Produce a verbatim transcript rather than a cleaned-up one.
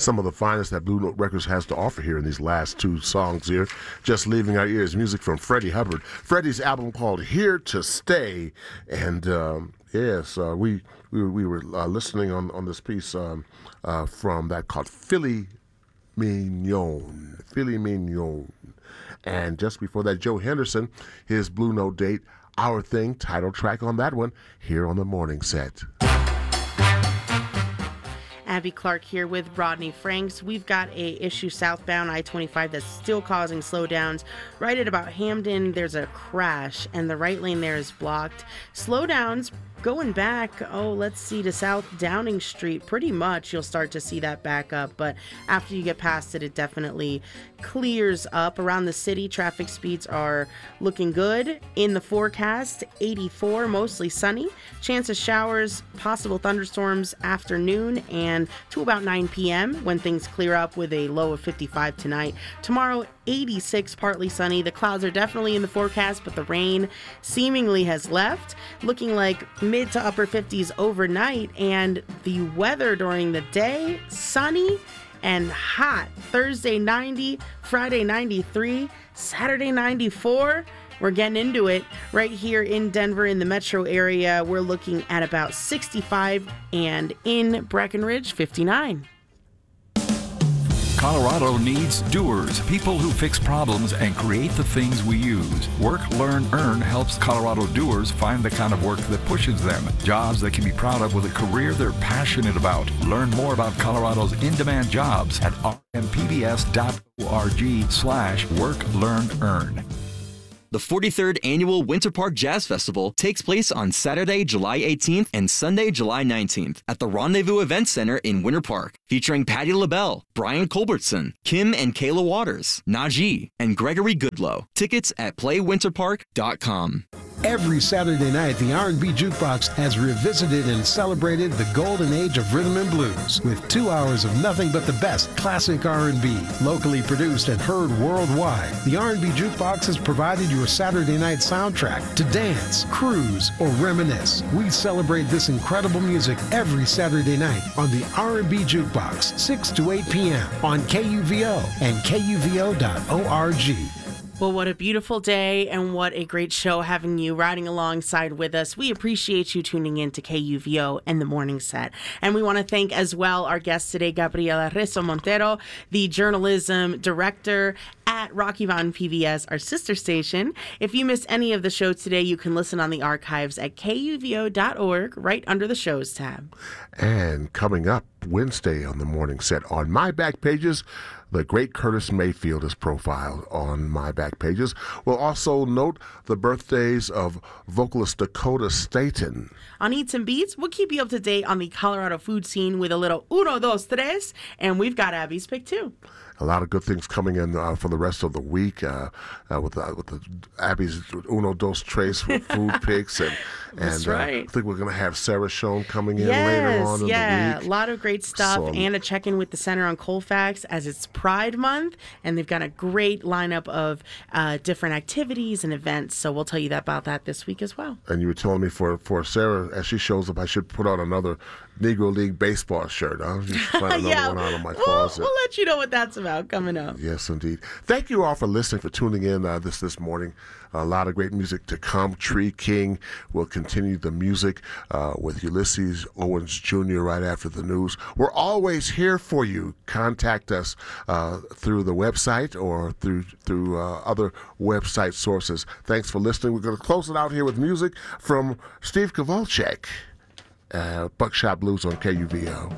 some of the finest that Blue Note Records has to offer here in these last two songs here. Just leaving our ears, music from Freddie Hubbard. Freddie's album called Here to Stay. And um, yes, uh, we, we we were uh, listening on, on this piece um, uh, from that called Philly Mignon. Philly Mignon. And just before that, Joe Henderson, his Blue Note date, Our Thing, title track on that one, here on the morning set. Abby Clark here with Rodney Franks. We've got a issue southbound I twenty-five that's still causing slowdowns. Right at about Hamden, there's a crash, and the right lane there is blocked. Slowdowns going back, oh, let's see, to South Downing Street, pretty much you'll start to see that back up. But after you get past it, it definitely clears up. Around the city, traffic speeds are looking good. In the forecast, eighty-four, mostly sunny. Chance of showers, possible thunderstorms afternoon and to about nine p.m. when things clear up with a low of fifty-five tonight. Tomorrow, eighty-six, partly sunny. The clouds are definitely in the forecast, but the rain seemingly has left. Looking like mid to upper fifties overnight, and the weather during the day, sunny and hot. Thursday ninety, Friday ninety-three, Saturday ninety-four. We're getting into it right here in Denver in the metro area. We're looking at about sixty-five, and in Breckenridge, fifty-nine. Colorado needs doers, people who fix problems and create the things we use. Work, Learn, Earn helps Colorado doers find the kind of work that pushes them. Jobs they can be proud of with a career they're passionate about. Learn more about Colorado's in-demand jobs at r m p b s dot org slash work, learn, earn. The forty-third Annual Winter Park Jazz Festival takes place on Saturday, July eighteenth and Sunday, July nineteenth at the Rendezvous Event Center in Winter Park, featuring Patti LaBelle, Brian Culbertson, Kim and Kayla Waters, Najee, and Gregory Goodlow. Tickets at play winter park dot com. Every Saturday night, the R and B Jukebox has revisited and celebrated the golden age of rhythm and blues with two hours of nothing but the best classic R and B, locally produced and heard worldwide. The R and B Jukebox has provided your Saturday night soundtrack to dance, cruise, or reminisce. We celebrate this incredible music every Saturday night on the R and B Jukebox, six to eight p.m. on K U V O and K U V O dot org. Well, what a beautiful day and what a great show having you riding alongside with us. We appreciate you tuning in to K U V O and the Morning Set. And we want to thank as well our guest today, Gabriela Rezo Montero, the journalism director at Rocky Mountain P B S, our sister station. If you missed any of the show today, you can listen on the archives at K U V O dot org right under the shows tab. And coming up Wednesday on the Morning Set on My Back Pages, the great Curtis Mayfield is profiled on My Back Pages. We'll also note the birthdays of vocalist Dakota Staten. On Eats and Beats, we'll keep you up to date on the Colorado food scene with a little uno, dos, tres, and we've got Abby's pick too. A lot of good things coming in uh, for the rest of the week uh, uh, with, the, with the Abby's Uno Dos Tres with food picks. And, and That's right. Uh, I think we're going to have Sarah Schoen coming in yes, later on in yeah, the week. A lot of great stuff. So, and a check-in with the Center on Colfax as it's Pride Month. And they've got a great lineup of uh, different activities and events. So we'll tell you that, about that this week as well. And you were telling me for, for Sarah, as she shows up, I should put on another Negro League baseball shirt. I'll just find another yeah, one out of my we'll, closet. We'll let you know what that's about coming up. Yes, indeed. Thank you all for listening, for tuning in uh, this this morning. A lot of great music to come. Tree King will continue the music uh, with Ulysses Owens Junior right after the news. We're always here for you. Contact us uh, through the website or through through uh, other website sources. Thanks for listening. We're going to close it out here with music from Steve Kowalczyk. Uh, Buckshot Blues on K U V O.